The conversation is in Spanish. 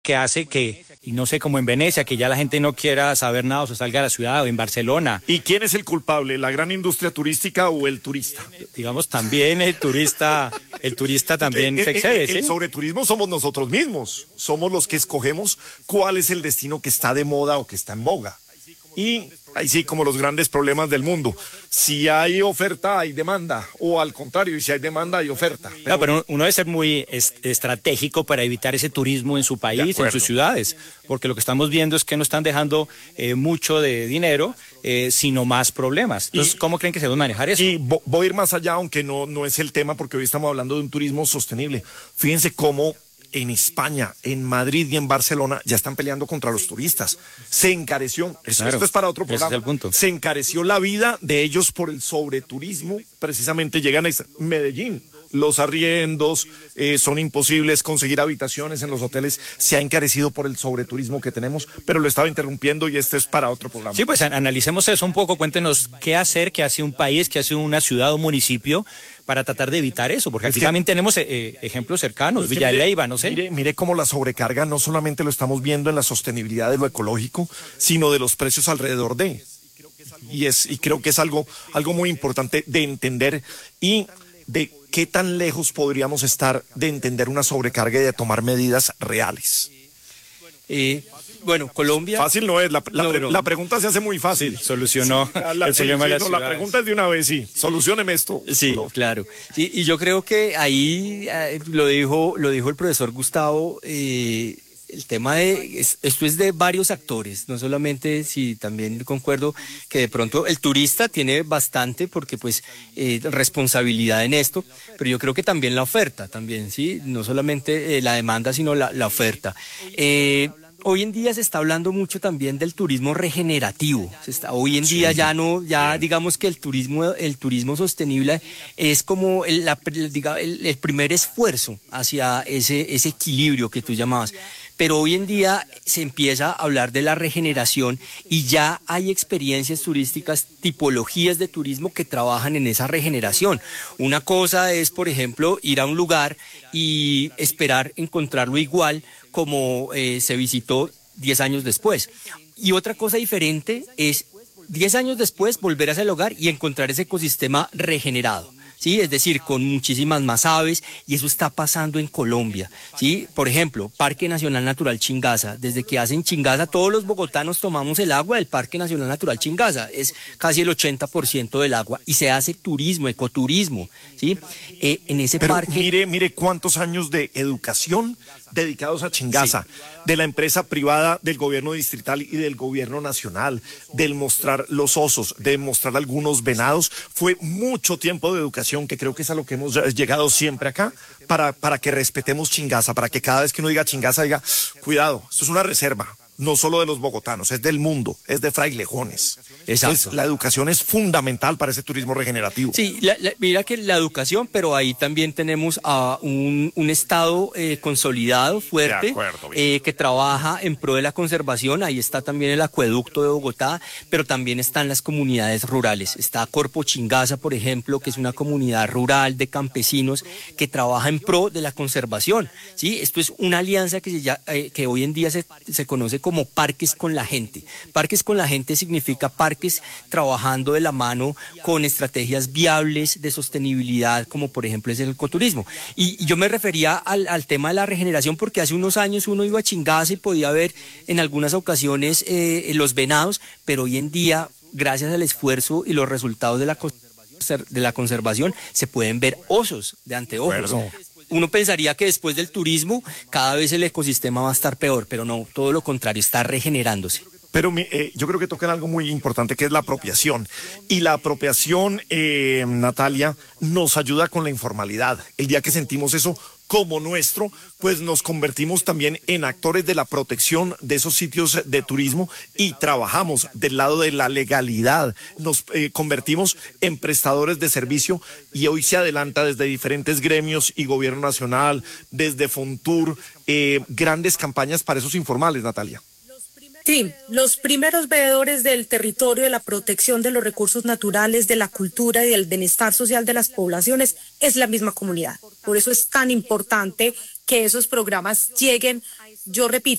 que hace que, y no sé, como en Venecia, que ya la gente no quiera saber nada o se salga de la ciudad, o en Barcelona. ¿Y quién es el culpable, la gran industria turística o el turista? Digamos, también el turista también se excede, ¿sí? El sobreturismo somos nosotros mismos, somos los que escogemos cuál es el destino que está de moda o que está en boga. Y ahí sí, como los grandes problemas del mundo. Si hay oferta, hay demanda. O al contrario, y si hay demanda, hay oferta. Pero uno debe ser muy estratégico para evitar ese turismo en su país, en sus ciudades. Porque lo que estamos viendo es que no están dejando mucho de dinero, sino más problemas. Entonces, ¿cómo creen que se debe manejar eso? Y voy a ir más allá, aunque no es el tema, porque hoy estamos hablando de un turismo sostenible. Fíjense cómo en España, en Madrid y en Barcelona ya están peleando contra los turistas. Se encareció, esto es para otro programa, ese es el punto. Se encareció la vida de ellos por el sobreturismo. Precisamente llegan a Medellín. Los arriendos son imposibles, conseguir habitaciones en los hoteles se ha encarecido por el sobreturismo que tenemos, pero lo estaba interrumpiendo y este es para otro programa. Sí, pues analicemos eso un poco, cuéntenos qué hacer, qué hace un país, qué hace una ciudad o municipio para tratar de evitar eso, porque aquí también tenemos ejemplos cercanos, Villa de Leyva, no sé. Mire cómo la sobrecarga no solamente lo estamos viendo en la sostenibilidad de lo ecológico, sino de los precios alrededor de. Y creo que es algo muy importante de entender y de qué tan lejos podríamos estar de entender una sobrecarga y de tomar medidas reales. Bueno, Colombia... Fácil no es, la pregunta se hace muy fácil. Solucionó el problema de la ciudad. La pregunta es de una vez, sí, solucióneme esto. Sí, claro. Y yo creo que ahí lo dijo el profesor Gustavo, el tema esto es de varios actores, no solamente, si también concuerdo que de pronto el turista tiene bastante porque pues responsabilidad en esto, pero yo creo que también la oferta, también, sí, no solamente la demanda, sino la oferta. Hoy en día se está hablando mucho también del turismo regenerativo. Hoy en día ya digamos que el turismo sostenible es como el primer esfuerzo hacia ese equilibrio que tú llamabas. Pero hoy en día se empieza a hablar de la regeneración y ya hay experiencias turísticas, tipologías de turismo que trabajan en esa regeneración. Una cosa es, por ejemplo, ir a un lugar y esperar encontrarlo igual como se visitó 10 años después. Y otra cosa diferente es 10 años después volver a ese lugar y encontrar ese ecosistema regenerado. ¿Sí? Es decir, con muchísimas más aves, y eso está pasando en Colombia, ¿sí? Por ejemplo, Parque Nacional Natural Chingaza. Desde que hacen Chingaza, todos los bogotanos tomamos el agua del Parque Nacional Natural Chingaza. Es casi el 80% del agua, y se hace turismo, ecoturismo, ¿sí? En ese parque... Mire cuántos años de educación dedicados a Chingaza, de la empresa privada, del gobierno distrital y del gobierno nacional, del mostrar los osos, de mostrar algunos venados. Fue mucho tiempo de educación, que creo que es a lo que hemos llegado siempre acá, para que respetemos Chingaza, para que cada vez que uno diga Chingaza diga, cuidado, esto es una reserva, no solo de los bogotanos, es del mundo, es de frailejones. Exacto. Entonces, la educación es fundamental para ese turismo regenerativo. Sí, mira que la educación, pero ahí también tenemos a un Estado consolidado, fuerte, De acuerdo, que trabaja en pro de la conservación. Ahí está también el acueducto de Bogotá, pero también están las comunidades rurales. Está Corpo Chingaza, por ejemplo, que es una comunidad rural de campesinos que trabaja en pro de la conservación. ¿Sí? Esto es una alianza que hoy en día se conoce como Parques con la Gente. Parques con la Gente significa parques trabajando de la mano con estrategias viables de sostenibilidad, como por ejemplo es el ecoturismo. Y yo me refería al tema de la regeneración porque hace unos años uno iba a Chingaza y podía ver en algunas ocasiones los venados, pero hoy en día, gracias al esfuerzo y los resultados de la conservación, se pueden ver osos de anteojos. Uno pensaría que después del turismo cada vez el ecosistema va a estar peor, pero no, todo lo contrario, está regenerándose. Pero yo creo que tocan algo muy importante, que es la apropiación. Y la apropiación, Natalia, nos ayuda con la informalidad. El día que sentimos eso como nuestro, pues nos convertimos también en actores de la protección de esos sitios de turismo y trabajamos del lado de la legalidad. Nos convertimos en prestadores de servicio y hoy se adelanta desde diferentes gremios y gobierno nacional, desde Fontur, grandes campañas para esos informales, Natalia. Sí, los primeros veedores del territorio, de la protección de los recursos naturales, de la cultura y del bienestar social de las poblaciones es la misma comunidad. Por eso es tan importante que esos programas lleguen yo repito,